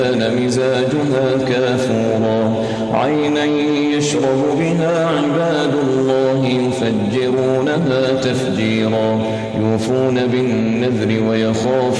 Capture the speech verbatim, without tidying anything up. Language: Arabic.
كان مزاجها كافورا عينا يشرب بها عباد الله يفجرونها تفجيرا يوفون بالنذر ويخافون